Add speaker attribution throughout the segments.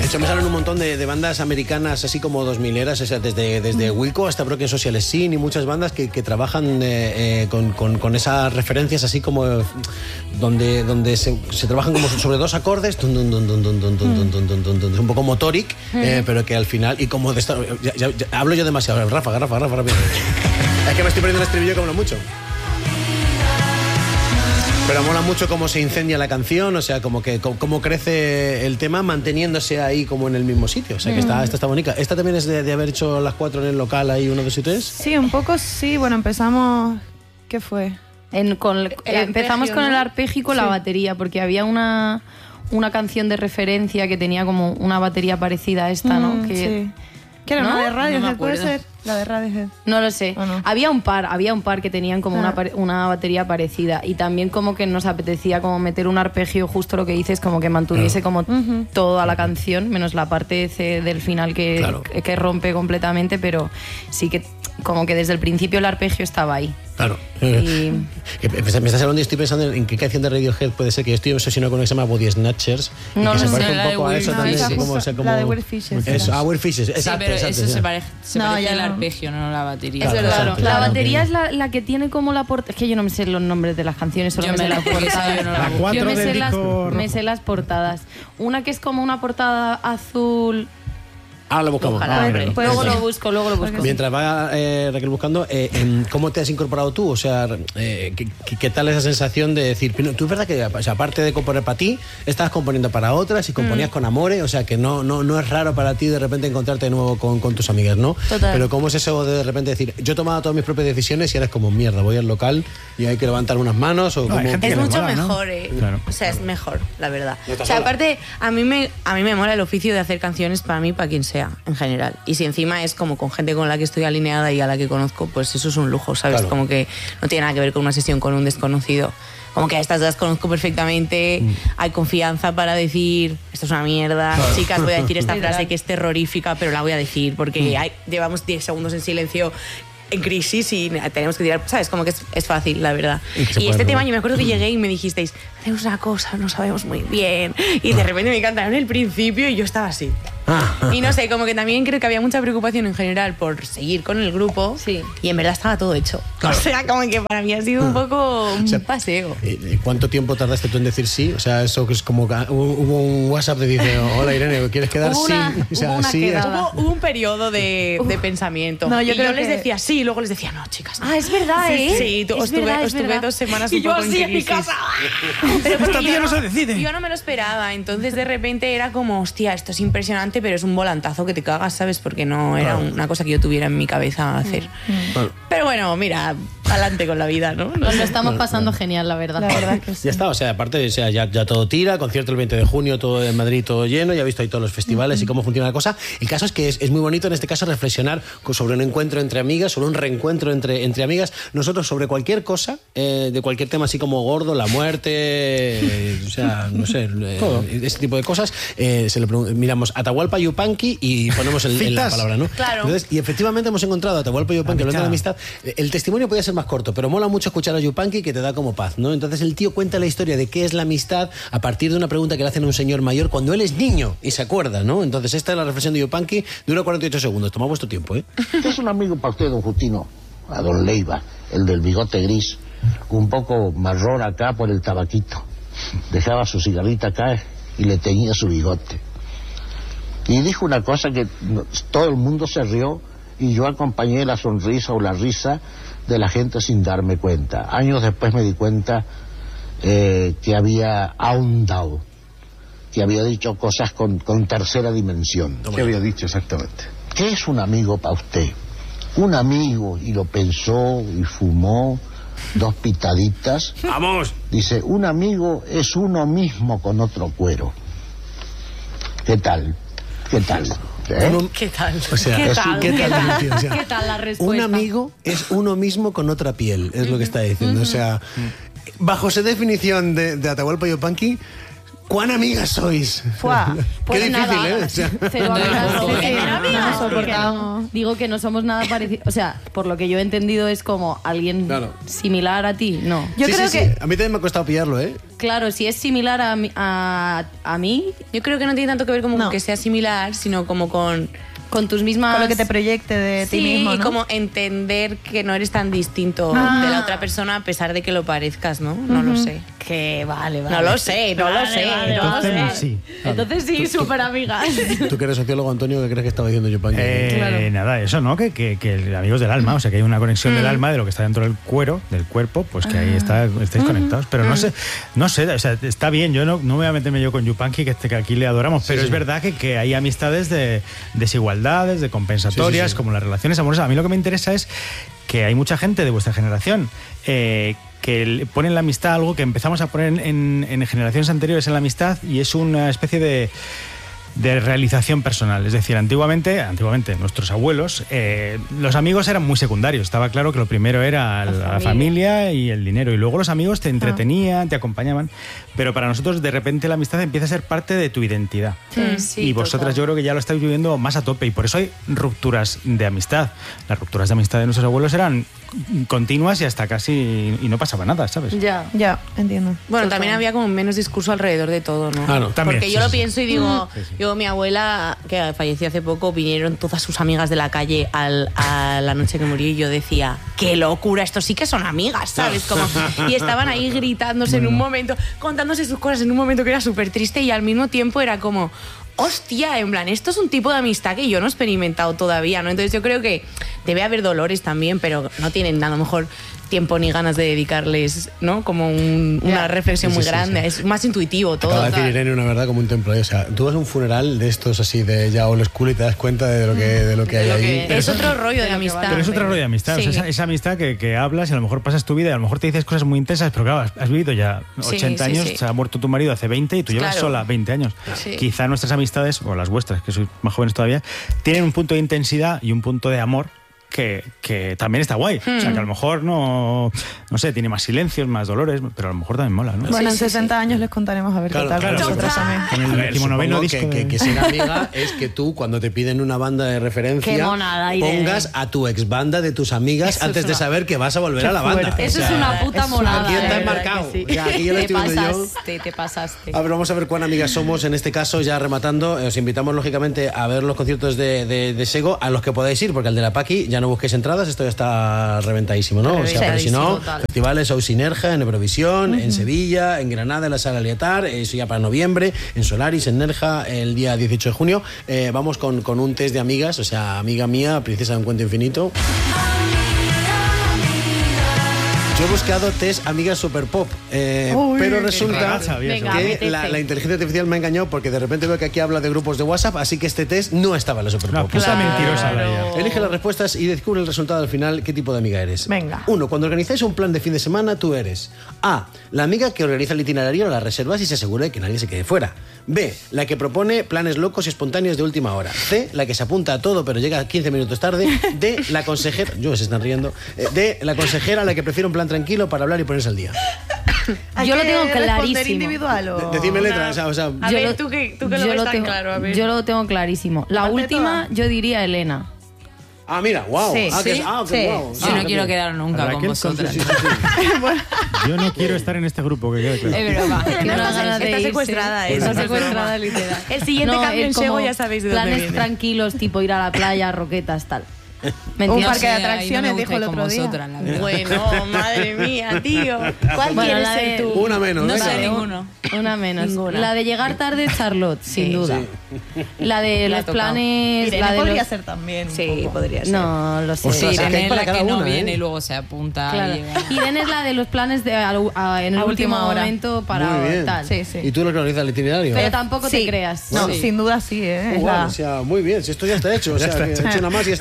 Speaker 1: hecho, me salen un montón de bandas americanas así como 2000eras, o sea, desde Wilco hasta Broken Social Scene y muchas bandas que trabajan con esas referencias así como donde se trabajan como sobre dos acordes, un poco motoric, pero que al final, y como de ya hablo yo demasiado, Rafa, rápido. Es que me estoy poniendo el estribillo que hablo mucho. Pero mola mucho cómo se incendia la canción, o sea, como que cómo crece el tema manteniéndose ahí como en el mismo sitio. O sea, que esta está bonita. ¿Esta también es de haber hecho las 4 en el local ahí, 1, 2 y 3?
Speaker 2: Sí, un poco sí. Bueno, empezamos... ¿Qué fue?
Speaker 3: Empezamos con el arpegio y con la batería, porque había una canción de referencia que tenía como una batería parecida a esta, ¿no?
Speaker 2: Sí. ¿Qué era?
Speaker 3: ¿No?
Speaker 2: ¿Una de Radiohead?
Speaker 3: No me
Speaker 2: ¿Puede
Speaker 3: acuerdo.
Speaker 2: ser? La de Radiohead.
Speaker 3: No lo sé.
Speaker 2: No?
Speaker 3: Había un par que tenían como una batería parecida, y también como que nos apetecía como meter un arpegio, justo lo que dices, como que mantuviese como toda la canción, menos la parte del final que rompe completamente, pero sí que como que desde el principio el arpegio estaba ahí.
Speaker 1: Claro.
Speaker 3: Y...
Speaker 1: Me estás hablando y estoy pensando en qué canción de Radiohead puede ser, que yo estoy obsesionado con una que se llama Body Snatchers.
Speaker 3: No,
Speaker 1: y que
Speaker 3: no
Speaker 1: se
Speaker 3: sé,
Speaker 1: parece un poco a eso también.
Speaker 2: La de Weird Fishes.
Speaker 1: Eso, Weird Fishes, exacto.
Speaker 4: Sí, pero
Speaker 1: exacto,
Speaker 4: eso
Speaker 1: sí.
Speaker 4: se parece el arpegio, no la batería.
Speaker 3: Es verdad,
Speaker 1: exacto,
Speaker 3: la
Speaker 1: claro.
Speaker 3: batería es la que tiene como la portada. Es que yo no me sé los nombres de las canciones, solo
Speaker 4: Yo
Speaker 3: me sé
Speaker 4: me
Speaker 3: las
Speaker 4: la
Speaker 3: portadas.
Speaker 4: yo no la
Speaker 5: La
Speaker 4: busco.
Speaker 5: 4
Speaker 3: Yo me
Speaker 5: del
Speaker 3: sé,
Speaker 5: disco
Speaker 3: me sé las portadas. Una que es como una portada azul.
Speaker 1: Ahora lo buscamos.
Speaker 4: Ojalá, hombre.
Speaker 3: Pues luego lo busco.
Speaker 1: Mientras va Raquel buscando, ¿cómo te has incorporado tú? O sea, ¿qué tal esa sensación de decir, tú es verdad que, o sea, aparte de componer para ti, estabas componiendo para otras y componías con Amore, o sea, que no es raro para ti de repente encontrarte de nuevo con tus amigas, ¿no?
Speaker 3: Total.
Speaker 1: Pero ¿cómo es eso de repente decir, yo he tomado todas mis propias decisiones y ahora es como, mierda, voy al local y hay que levantar unas manos? O
Speaker 5: No, hay
Speaker 1: como...
Speaker 5: gente
Speaker 6: Es
Speaker 5: que le
Speaker 6: mucho
Speaker 5: mola, ¿no?
Speaker 6: mejor,
Speaker 5: Claro.
Speaker 6: O sea, es mejor, la verdad.
Speaker 1: No estás
Speaker 6: O sea,
Speaker 1: sola.
Speaker 6: aparte, a mí me mola el oficio de hacer canciones para mí, para quien sea, en general. Y si encima es como con gente con la que estoy alineada y a la que conozco, pues eso es un lujo, ¿sabes?
Speaker 1: Claro.
Speaker 6: Como que no tiene nada que ver con una sesión con un desconocido. Como que a estas dos conozco perfectamente, hay confianza para decir, esto es una mierda, chicas, voy a decir esta frase que es terrorífica, pero la voy a decir porque llevamos 10 segundos en silencio en crisis y tenemos que tirar, ¿sabes? Como que es fácil, la verdad.
Speaker 1: Y que se
Speaker 6: Y
Speaker 1: puede
Speaker 6: este tema,
Speaker 1: probar.
Speaker 6: yo me acuerdo que llegué y me dijisteis, hacemos una cosa, no sabemos muy bien. Y de repente me cantaron el principio y yo estaba así. Y no sé, como que también creo que había mucha preocupación en general por seguir con el grupo.
Speaker 3: Sí.
Speaker 6: Y en verdad estaba todo hecho. O sea, como que para mí ha sido un poco un
Speaker 1: sea,
Speaker 6: paseo.
Speaker 1: ¿Y cuánto tiempo tardaste tú en decir sí? O sea, eso que es como que hubo un WhatsApp de dice, hola Irene, ¿quieres quedar?
Speaker 3: Hubo
Speaker 1: Sí.
Speaker 3: una-
Speaker 1: O sea,
Speaker 3: hubo una
Speaker 1: sí.
Speaker 3: quedada.
Speaker 6: Hubo un periodo de pensamiento.
Speaker 2: No, yo
Speaker 6: y
Speaker 2: creo
Speaker 6: yo les
Speaker 2: que-
Speaker 6: decía sí, y luego les decía no, chicas. No.
Speaker 3: Ah, es verdad,
Speaker 6: Sí,
Speaker 3: ¿eh?
Speaker 6: sí,
Speaker 3: Es
Speaker 6: estuve
Speaker 3: verdad, es verdad.
Speaker 6: 2 semanas Y un yo poco así en mi crisis. casa. Pero porque
Speaker 5: Esta tía
Speaker 6: yo
Speaker 5: no se decide.
Speaker 6: Yo no me lo esperaba, entonces de repente era como, hostia, esto es impresionante, pero es un volantazo que te cagas, ¿sabes? Porque no era una cosa que yo tuviera en mi cabeza hacer.
Speaker 1: Claro.
Speaker 6: Pero bueno, mira, adelante con la vida, ¿no?
Speaker 3: Nos lo estamos pasando genial, la verdad.
Speaker 2: La verdad que sí.
Speaker 1: Ya está, o sea, aparte, o sea, ya todo tira, concierto el 20 de junio, todo en Madrid, todo lleno, ya he visto ahí todos los festivales y cómo funciona la cosa. El caso es que es muy bonito en este caso reflexionar sobre un encuentro entre amigas, sobre un reencuentro entre amigas, nosotros sobre cualquier cosa, de cualquier tema así como gordo, la muerte, o sea, no sé, ese tipo de cosas, miramos Atahualpa Yupanqui y ponemos la
Speaker 5: Citas.
Speaker 1: palabra, ¿no?
Speaker 6: Claro.
Speaker 1: Entonces, y efectivamente hemos encontrado a Atahualpa Yupanqui hablando de
Speaker 5: Amistad.
Speaker 1: amistad. El testimonio podía ser más corto, pero mola mucho escuchar a Yupanqui que te da como paz, ¿no? Entonces el tío cuenta la historia de qué es la amistad a partir de una pregunta que le hacen a un señor mayor cuando él es niño y se acuerda, ¿no? Entonces esta es la reflexión de Yupanqui, dura 48 segundos. Toma vuestro tiempo, ¿eh?
Speaker 7: ¿Qué es un amigo para usted, don Justino? A don Leiva, el del bigote gris, un poco marrón acá por el tabaquito. Dejaba su cigarrita acá y le teñía su bigote. Y dijo una cosa que todo el mundo se rió y yo acompañé la sonrisa o la risa de la gente sin darme cuenta. Años después me di cuenta que había ahondado, que había dicho cosas con tercera dimensión.
Speaker 8: ¿Qué había dicho exactamente?
Speaker 7: ¿Qué es un amigo para usted? Un amigo, y lo pensó y fumó 2 pitaditas.
Speaker 1: ¡Vamos!
Speaker 7: Dice, un amigo es uno mismo con otro cuero. ¿Qué tal? ¿Qué tal? ¿Eh?
Speaker 6: ¿Qué tal?
Speaker 1: O sea,
Speaker 6: ¿Qué tal?
Speaker 1: ¿qué tal, tío? O sea,
Speaker 3: ¿Qué tal la respuesta?
Speaker 1: un amigo es uno mismo con otra piel, es lo que está diciendo. O sea, bajo esa definición de Atahualpa Yupanqui, ¿Cuán amigas sois?
Speaker 2: Fuá.
Speaker 3: Pues
Speaker 1: Qué difícil,
Speaker 3: nada,
Speaker 1: ¿eh? O sea,
Speaker 3: cero amigas,
Speaker 2: no
Speaker 3: porque
Speaker 2: soportamos.
Speaker 3: digo que no somos nada parecidos. O sea, por lo que yo he entendido es como alguien
Speaker 1: Claro.
Speaker 3: similar a ti. No.
Speaker 2: Yo
Speaker 1: sí,
Speaker 2: creo
Speaker 1: sí,
Speaker 2: que...
Speaker 1: sí. A mí también me ha costado pillarlo, ¿eh?
Speaker 3: Claro, si es similar a mí,
Speaker 6: Yo creo que no tiene tanto que ver como
Speaker 2: No.
Speaker 6: con que sea similar, sino como con
Speaker 3: tus mismas...
Speaker 2: Con lo que te proyecte de ti mismo,
Speaker 6: y
Speaker 2: ¿no?
Speaker 6: como entender que no eres tan distinto de la otra persona a pesar de que lo parezcas, ¿no? No lo sé.
Speaker 3: Que vale.
Speaker 6: No lo sé, no lo sé. No lo sé.
Speaker 5: Entonces, sí.
Speaker 3: Entonces sí, súper amigas.
Speaker 1: Tú que eres sociólogo, Antonio, ¿qué crees que estaba diciendo Yupanqui?
Speaker 5: Nada, eso, ¿no? Que amigos del alma, o sea, que hay una conexión del alma de lo que está dentro del cuerpo, pues que ahí estáis conectados. Pero no sé, o sea, está bien, yo no voy a meterme yo con Yupanqui, que aquí le adoramos, pero es verdad que hay amistades de desigualdades, de compensatorias, como las relaciones amorosas. A mí lo que me interesa es que hay mucha gente de vuestra generación que ponen la amistad algo que empezamos a poner en generaciones anteriores en la amistad, y es una especie de realización personal. Es decir, antiguamente nuestros abuelos, los amigos eran muy secundarios. Estaba claro que lo primero era la familia y el dinero, y luego los amigos te entretenían, te acompañaban, pero para nosotros de repente la amistad empieza a ser parte de tu identidad.
Speaker 3: Sí,
Speaker 5: Y vosotras yo creo que ya lo estáis viviendo más a tope, y por eso hay rupturas de amistad. Las rupturas de amistad de nuestros abuelos eran continuas y hasta casi y no pasaba nada, ¿sabes?
Speaker 2: Ya, entiendo.
Speaker 6: Bueno, también había como menos discurso alrededor de todo, ¿no?
Speaker 1: Claro.
Speaker 5: También,
Speaker 6: Porque yo
Speaker 5: sí,
Speaker 6: lo
Speaker 5: sí.
Speaker 6: pienso y digo, yo, mi abuela, que falleció hace poco, vinieron todas sus amigas de la calle a la noche que murió, y yo decía, qué locura, estos sí que son amigas, ¿sabes? Como, y estaban ahí gritándose en un momento, contándose sus cosas en un momento que era súper triste, y al mismo tiempo era como, hostia, en plan, esto es un tipo de amistad que yo no he experimentado todavía, ¿no? Entonces yo creo que debe haber dolores también, pero no tienen a lo mejor tiempo ni ganas de dedicarles, ¿no? Como una reflexión muy grande. Es más intuitivo todo.
Speaker 1: Acaba de decir Irene una verdad como un templo. O sea, tú vas a un funeral de estos así de ya old school y te das cuenta de lo que hay ahí.
Speaker 6: Es otro rollo de amistad.
Speaker 5: Pero es otro rollo de amistad,
Speaker 6: Sí.
Speaker 5: o sea, esa amistad que hablas y a lo mejor pasas tu vida y a lo mejor te dices cosas muy intensas, pero claro, has vivido ya 80
Speaker 6: Sí,
Speaker 5: años,
Speaker 6: sí.
Speaker 5: se ha muerto tu marido hace 20 y tú llevas
Speaker 6: Claro.
Speaker 5: sola 20 años.
Speaker 6: Sí.
Speaker 5: Quizá nuestras amistades, o las vuestras, que sois más jóvenes todavía, tienen un punto de intensidad y un punto de amor que también está guay. O sea, que a lo mejor no sé, tiene más silencios, más dolores, pero a lo mejor también mola, ¿no?
Speaker 2: Bueno, en 60 años les contaremos a ver
Speaker 1: Claro,
Speaker 2: qué tal.
Speaker 1: claro.
Speaker 2: Nosotras también.
Speaker 5: Con el
Speaker 1: A ver,
Speaker 5: 19º
Speaker 1: supongo
Speaker 5: disco
Speaker 1: que
Speaker 5: de-
Speaker 1: ser amiga es que tú, cuando te piden una banda de referencia,
Speaker 3: Qué monada idea.
Speaker 1: pongas a tu ex banda de tus amigas antes de saber que vas a volver a la banda.
Speaker 2: fuerte.
Speaker 3: Eso es una puta monada.
Speaker 1: Aquí está
Speaker 3: de verdad
Speaker 1: enmarcado.
Speaker 3: que sí.
Speaker 1: O sea, aquí yo lo
Speaker 3: Te
Speaker 1: estoy viendo yo.
Speaker 3: te pasaste.
Speaker 1: A ver, vamos a ver cuán amigas somos en este caso, ya rematando. Os invitamos, lógicamente, a ver los conciertos de Sego, a los que podáis ir, porque al de la Paqui ya no busquéis entradas, esto ya está reventadísimo, ¿no? O sea, pero si no,
Speaker 3: Total.
Speaker 1: festivales o Sinergia, en Eurovisión, en Sevilla, en Granada, en la Sala Lietar, eso ya para noviembre, en Solaris, en Nerja, el día 18 de junio. Vamos con un test de amigas, o sea, amiga mía, princesa de un cuento infinito. Yo he buscado test amigas super pop, pero resulta
Speaker 5: raraza había,
Speaker 3: Venga,
Speaker 1: que
Speaker 3: apetece.
Speaker 1: la inteligencia artificial me ha engañado, porque de repente veo que aquí habla de grupos de WhatsApp, así que este test no estaba en la super
Speaker 5: Una
Speaker 1: pop.
Speaker 5: puta mentirosa la ella.
Speaker 1: Elige las respuestas y descubre el resultado al final, qué tipo de amiga eres.
Speaker 2: Venga.
Speaker 1: 1. Cuando organizáis un plan de fin de semana, tú eres A. La amiga que organiza el itinerario, las reservas y se asegura de que nadie se quede fuera. B. La que propone planes locos y espontáneos de última hora. C. La que se apunta a todo pero llega 15 minutos tarde. D. La consejera... Yo, se están riendo. D. La consejera, la que prefiere un plan tranquilo para hablar y ponerse al día.
Speaker 2: Hay
Speaker 3: Yo lo
Speaker 2: que
Speaker 3: tengo
Speaker 2: responder
Speaker 3: clarísimo.
Speaker 2: individual o...
Speaker 1: Decidme letras, o sea...
Speaker 6: A ver, tú que lo ves tan
Speaker 3: tengo,
Speaker 6: claro, a ver.
Speaker 3: Yo lo tengo clarísimo. La
Speaker 2: Aparte de
Speaker 3: última,
Speaker 2: todas.
Speaker 3: yo diría Elena.
Speaker 1: Ah, mira, wow.
Speaker 2: Sí,
Speaker 1: ah, que,
Speaker 2: sí,
Speaker 1: ah, que
Speaker 2: sí.
Speaker 1: wow.
Speaker 4: Yo no quiero quedar nunca con
Speaker 5: Raquel,
Speaker 4: vosotras.
Speaker 1: Sí, sí, sí.
Speaker 5: Yo no quiero estar en este grupo, que quede claro.
Speaker 4: Es broma.
Speaker 3: Tiene
Speaker 6: No,
Speaker 3: unas
Speaker 6: está
Speaker 3: ganas de irse.
Speaker 6: secuestrada,
Speaker 3: Está
Speaker 6: eso.
Speaker 3: secuestrada, literal.
Speaker 6: El siguiente cambio
Speaker 3: es
Speaker 6: en Sego
Speaker 3: como
Speaker 6: ya sabéis de dónde
Speaker 3: planes
Speaker 6: viene.
Speaker 3: tranquilos, tipo ir a la playa, roquetas, tal. ¿Me
Speaker 2: Un
Speaker 3: entiendes?
Speaker 2: parque de
Speaker 4: ahí no me
Speaker 2: atracciones,
Speaker 4: gusta
Speaker 2: dijo el
Speaker 4: ir con
Speaker 2: otro día.
Speaker 4: vosotras, la verdad.
Speaker 6: Bueno, madre mía, tío. ¿Cuál
Speaker 3: Bueno,
Speaker 6: quieres
Speaker 3: la
Speaker 6: ser
Speaker 3: de-
Speaker 6: tú?
Speaker 1: Una menos,
Speaker 4: No
Speaker 1: venga.
Speaker 4: sé ninguno.
Speaker 3: Una menos.
Speaker 6: Ninguna.
Speaker 3: La de llegar tarde, Charlotte, sin duda. La de
Speaker 6: La
Speaker 3: los
Speaker 6: he tocado.
Speaker 3: planes.
Speaker 2: Irene
Speaker 3: la de
Speaker 2: podría
Speaker 3: los...
Speaker 2: ser también. un
Speaker 6: Sí,
Speaker 2: poco.
Speaker 6: podría ser.
Speaker 3: No, lo sé.
Speaker 1: Ostras,
Speaker 4: Sí,
Speaker 1: o sea, que hay
Speaker 4: Irene es
Speaker 1: para
Speaker 4: la
Speaker 1: cada
Speaker 4: que no
Speaker 1: una,
Speaker 4: viene
Speaker 1: ¿eh?
Speaker 4: y luego se apunta.
Speaker 3: Claro.
Speaker 4: Y llega.
Speaker 3: Irene es la de los planes de, en el
Speaker 2: A
Speaker 3: último
Speaker 2: última hora.
Speaker 3: momento para
Speaker 1: Muy bien.
Speaker 3: tal.
Speaker 2: Sí, sí.
Speaker 1: ¿Y tú lo que organizas el itinerario?
Speaker 3: Pero tampoco te
Speaker 2: Sí.
Speaker 3: creas.
Speaker 2: No,
Speaker 4: Sí.
Speaker 2: sin duda sí, ¿eh? Es
Speaker 1: Bueno,
Speaker 2: la-
Speaker 1: o sea, muy bien, si esto ya está hecho, o sea, que he hecho una más y ya está.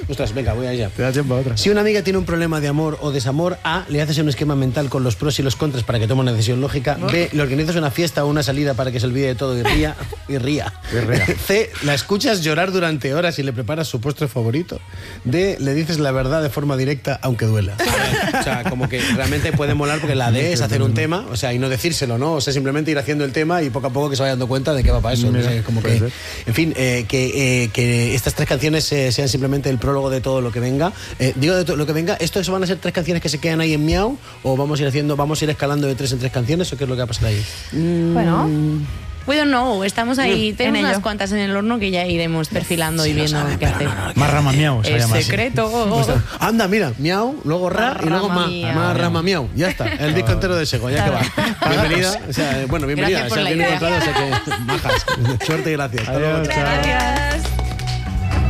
Speaker 1: Ostras, venga, voy allá.
Speaker 5: Te da tiempo a otra.
Speaker 1: Si una amiga tiene un problema de amor o desamor, A, le haces un esquema mental con los pros y los contras para que tome una decisión lógica. B, le organizas una fiesta o una salida para que se olvide de todo y ría. C, la escuchas llorar durante horas y le preparas su postre favorito. D, le dices la verdad de forma directa, aunque duela. O sea, como que realmente puede molar porque la D es hacer un tema, o sea, y no decírselo, ¿no? O sea, simplemente ir haciendo el tema y poco a poco que se vaya dando cuenta de que va para eso.
Speaker 5: Mira,
Speaker 1: ¿no? Como que, en fin, que estas 3 canciones sean simplemente el prólogo de todo lo que venga. Digo de todo lo que venga, ¿esto van a ser 3 canciones que se quedan ahí en Miau? ¿O vamos a ir escalando de 3 en 3 canciones? ¿O qué es lo que va a pasar ahí?
Speaker 2: Bueno.
Speaker 6: We don't know, estamos ahí, tenemos
Speaker 2: ello.
Speaker 6: unas cuantas en el horno que ya iremos perfilando y viendo qué hacer.
Speaker 5: Más rama miau se
Speaker 6: El
Speaker 5: llama así.
Speaker 6: secreto.
Speaker 1: Anda, mira, Miau, luego Ra y luego Ma.
Speaker 3: Rama Miau.
Speaker 1: Ma, Rama, Miau. Ya está, el disco entero de Sego, ya que va. Bienvenida, o sea, bueno, bienvenida.
Speaker 6: Gracias por
Speaker 1: O sea,
Speaker 6: la
Speaker 1: bien
Speaker 6: idea.
Speaker 1: encontrado, o sea que majas. Suerte y gracias. Hasta luego.
Speaker 5: Adiós, chao.
Speaker 6: Gracias.